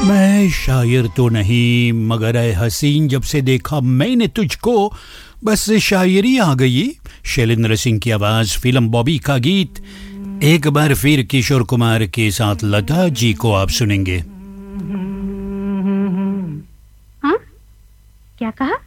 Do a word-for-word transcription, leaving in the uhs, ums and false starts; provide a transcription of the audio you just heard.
मैं शायर तो नहीं, मगर ऐ हसीन जब से देखा मैंने तुझको बस शायरी आ गई। शैलेंद्र सिंह की आवाज, फिल्म बॉबी का गीत। एक बार फिर किशोर कुमार के साथ लता जी को आप सुनेंगे। हाँ, क्या कहा?